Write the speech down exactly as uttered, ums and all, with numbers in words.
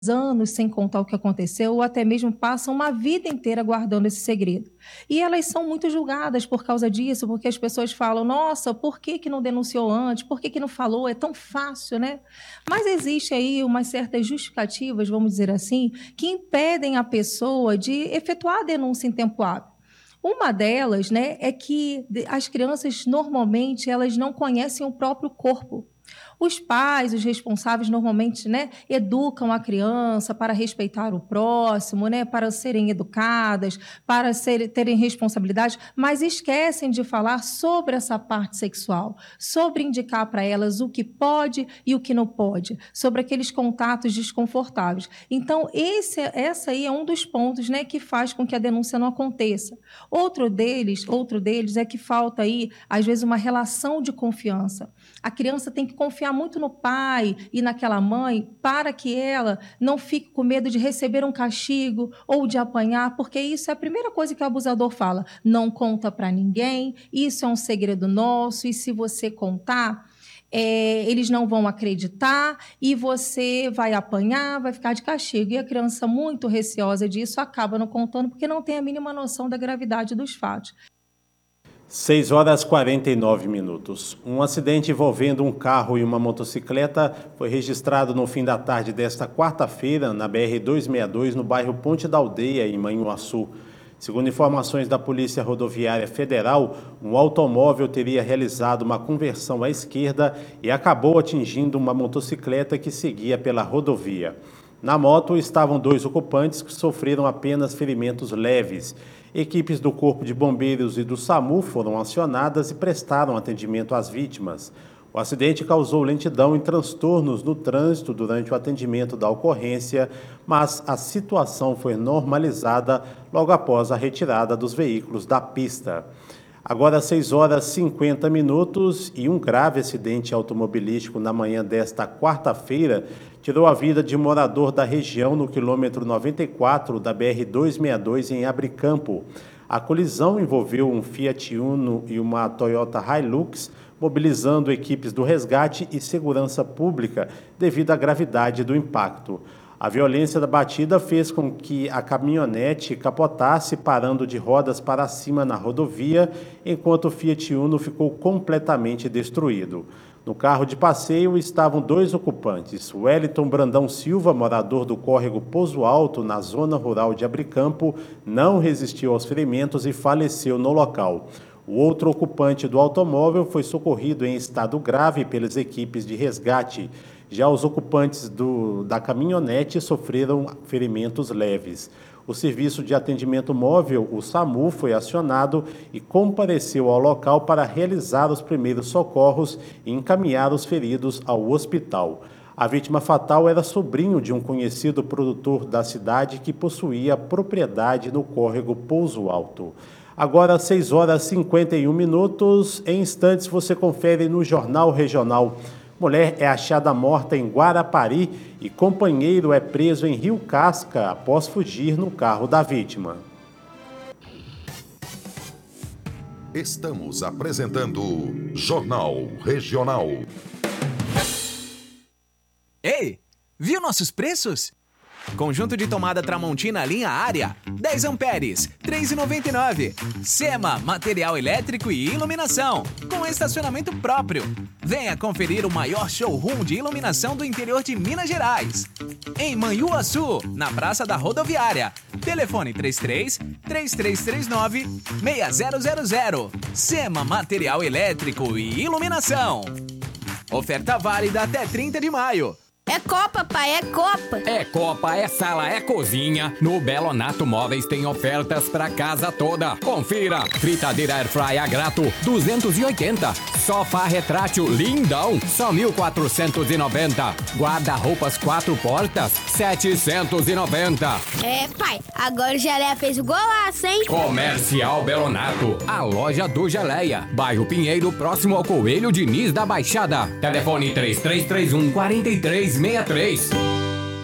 anos sem contar o que aconteceu, ou até mesmo passam uma vida inteira guardando esse segredo. E elas são muito julgadas por causa disso, porque as pessoas falam, nossa, por que que não denunciou antes? Por que que não falou? É tão fácil, né? Mas existe aí umas certas justificativas, vamos dizer assim, que impedem a pessoa de efetuar a denúncia em tempo hábil. Uma delas, né, é que as crianças, normalmente, elas não conhecem o próprio corpo. Os pais, os responsáveis, normalmente, né, educam a criança para respeitar o próximo, né, para serem educadas, para ser, terem responsabilidade, mas esquecem de falar sobre essa parte sexual, sobre indicar para elas o que pode e o que não pode, sobre aqueles contatos desconfortáveis. Então, esse, essa aí é um dos pontos, né, que faz com que a denúncia não aconteça. Outro deles, outro deles é que falta aí, às vezes, uma relação de confiança. A criança tem que confiar muito no pai e naquela mãe para que ela não fique com medo de receber um castigo ou de apanhar, porque isso é a primeira coisa que o abusador fala. Não conta para ninguém, isso é um segredo nosso, e se você contar, é, eles não vão acreditar e você vai apanhar, vai ficar de castigo. E a criança, muito receosa disso, acaba não contando porque não tem a mínima noção da gravidade dos fatos. seis horas e quarenta e nove minutos. Um acidente envolvendo um carro e uma motocicleta foi registrado no fim da tarde desta quarta-feira na B R duzentos e sessenta e dois, no bairro Ponte da Aldeia, em Manhuaçu. Segundo informações da Polícia Rodoviária Federal, um automóvel teria realizado uma conversão à esquerda e acabou atingindo uma motocicleta que seguia pela rodovia. Na moto estavam dois ocupantes que sofreram apenas ferimentos leves. Equipes do Corpo de Bombeiros e do SAMU foram acionadas e prestaram atendimento às vítimas. O acidente causou lentidão e transtornos no trânsito durante o atendimento da ocorrência, mas a situação foi normalizada logo após a retirada dos veículos da pista. Agora, seis horas e cinquenta minutos, e um grave acidente automobilístico na manhã desta quarta-feira tirou a vida de um morador da região no quilômetro noventa e quatro da B R duzentos e sessenta e dois em Abricampo. A colisão envolveu um Fiat Uno e uma Toyota Hilux, mobilizando equipes do resgate e segurança pública devido à gravidade do impacto. A violência da batida fez com que a caminhonete capotasse, parando de rodas para cima na rodovia, enquanto o Fiat Uno ficou completamente destruído. No carro de passeio estavam dois ocupantes. Wellington Brandão Silva, morador do córrego Pouso Alto, na zona rural de Abricampo, não resistiu aos ferimentos e faleceu no local. O outro ocupante do automóvel foi socorrido em estado grave pelas equipes de resgate. Já os ocupantes do, da caminhonete sofreram ferimentos leves. O Serviço de Atendimento Móvel, o SAMU, foi acionado e compareceu ao local para realizar os primeiros socorros e encaminhar os feridos ao hospital. A vítima fatal era sobrinho de um conhecido produtor da cidade que possuía propriedade no córrego Pouso Alto. Agora, seis horas e cinquenta e um minutos. Em instantes, você confere no Jornal Regional. Mulher é achada morta em Guarapari e companheiro é preso em Rio Casca após fugir no carro da vítima. Estamos apresentando Jornal Regional. Ei, viu nossos preços? Conjunto de tomada Tramontina linha Área, dez amperes, três reais e noventa e nove centavos. Sema, material elétrico e iluminação, com estacionamento próprio. Venha conferir o maior showroom de iluminação do interior de Minas Gerais. Em Manhuaçu, na Praça da Rodoviária. Telefone três três, três três três nove, seis zero zero zero. Sema, material elétrico e iluminação. Oferta válida até trinta de maio. É Copa, pai, é Copa. É Copa, é sala, é cozinha. No Belonato Móveis tem ofertas pra casa toda. Confira. Fritadeira Airfry a grato, duzentos e oitenta. Sofá retrátil lindão, só mil quatrocentos e noventa. Guarda-roupas quatro portas, setecentos e noventa. É, pai, agora o Geleia fez o golaço, hein? Comercial Belonato, a loja do Geleia. Bairro Pinheiro, próximo ao Coelho Diniz da Baixada. Telefone três três três um, quatro três seis três.